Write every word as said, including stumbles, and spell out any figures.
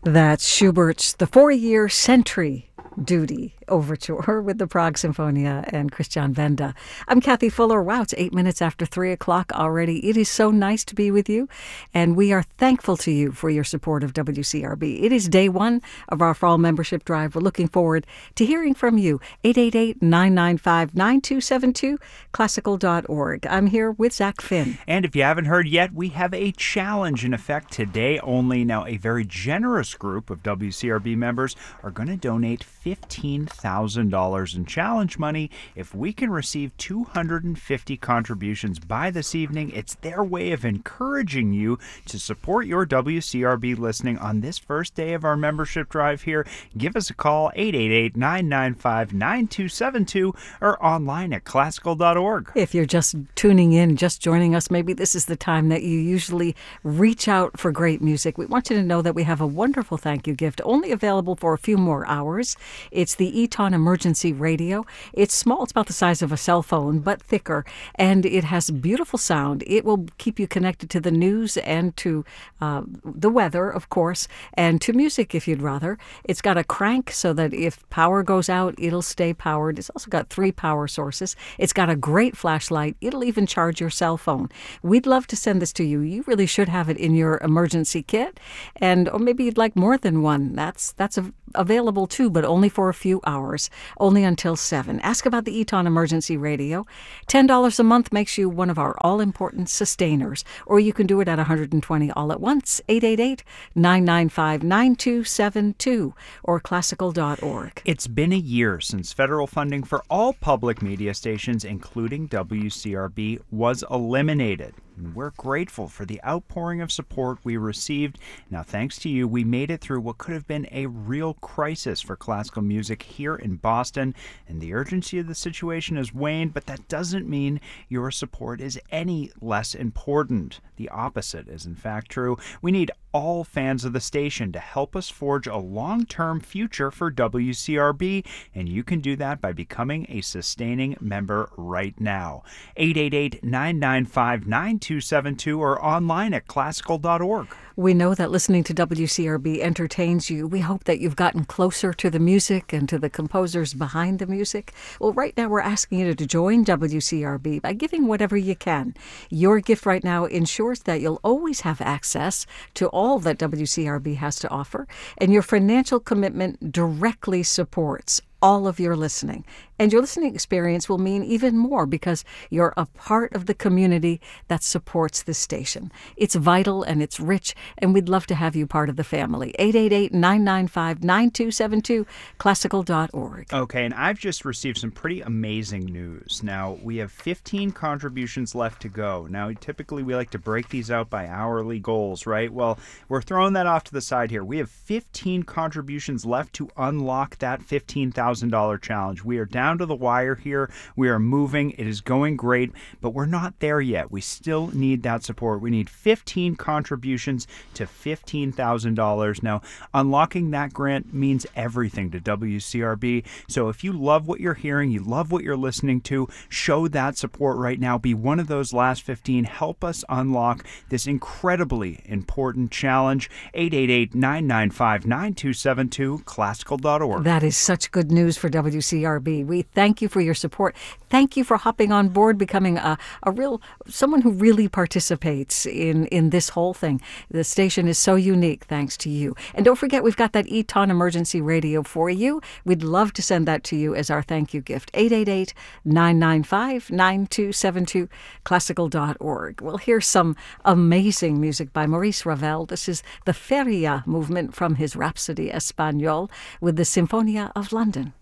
That's Schubert's The Four-Year Century Duty Overture with the Prague Sinfonia and Christian Venda. I'm Kathy Fuller. Wow, it's eight minutes after three o'clock already. It is so nice to be with you, and we are thankful to you for your support of W C R B. It is day one of our fall membership drive. We're looking forward to hearing from you. eight eight eight, nine nine five, nine two seven two, classical dot org. I'm here with Zach Finn. And if you haven't heard yet, we have a challenge in effect today only. Now, a very generous group of W C R B members are going to donate fifteen thousand dollars in challenge money. If we can receive two hundred fifty contributions by this evening, it's their way of encouraging you to support your W C R B listening on this first day of our membership drive here. Give us a call, eight eight eight, nine nine five, nine two seven two, or online at classical dot org. If you're just tuning in, just joining us, maybe this is the time that you usually reach out for great music. We want you to know that we have a wonderful thank you gift, only available for a few more hours. It's the Eton Emergency Radio. It's small. It's about the size of a cell phone, but thicker, and it has beautiful sound. It will keep you connected to the news and to uh, the weather, of course, and to music if you'd rather. It's got a crank so that if power goes out, it'll stay powered. It's also got three power sources. It's got a great flashlight. It'll even charge your cell phone. We'd love to send this to you. You really should have it in your emergency kit, and or maybe you'd like more than one. That's that's a available too, but only for a few hours, only until seven. Ask about the Eton Emergency Radio. ten dollars a month makes you one of our all-important sustainers, or you can do it at one hundred twenty all at once, eight eight eight, nine nine five, nine two seven two, or classical dot org. It's been a year since federal funding for all public media stations, including W C R B, was eliminated. And we're grateful for the outpouring of support we received. Now, thanks to you, we made it through what could have been a real crisis for classical music here in Boston, and the urgency of the situation has waned, but that doesn't mean your support is any less important. The opposite is, in fact, true. We need all fans of the station to help us forge a long-term future for W C R B, and you can do that by becoming a sustaining member right now. eight eight eight, nine nine five, nine two seven two or online at classical dot org. We know that listening to W C R B entertains you. We hope that you've gotten closer to the music and to the composers behind the music. Well, right now we're asking you to join W C R B by giving whatever you can. Your gift right now ensures that you'll always have access to all that W C R B has to offer, and your financial commitment directly supports all of your listening. And your listening experience will mean even more because you're a part of the community that supports this station. It's vital and it's rich, and we'd love to have you part of the family. eight eight eight, nine nine five, nine two seven two, classical dot org. Okay, and I've just received some pretty amazing news. Now, we have fifteen contributions left to go. Now, typically we like to break these out by hourly goals, right? Well, we're throwing that off to the side here. We have fifteen contributions left to unlock that fifteen thousand dollars challenge. We are down to the wire here. We are moving. It is going great, but we're not there yet. We still need that support. We need fifteen contributions to fifteen thousand dollars. Now, unlocking that grant means everything to W C R B. So if you love what you're hearing, you love what you're listening to, show that support right now. Be one of those last fifteen. Help us unlock this incredibly important challenge. eight eight eight, nine nine five, nine two seven two, classical dot org. That is such good news for W C R B. We thank you for your support. Thank you for hopping on board, becoming a, a real, someone who really participates in, in this whole thing. The station is so unique thanks to you. And don't forget, we've got that Eton Emergency Radio for you. We'd love to send that to you as our thank you gift. eight eight eight, nine nine five, nine two seven two, classical dot org. We'll hear some amazing music by Maurice Ravel. This is the Feria movement from his Rhapsody Espagnole with the Sinfonia of London.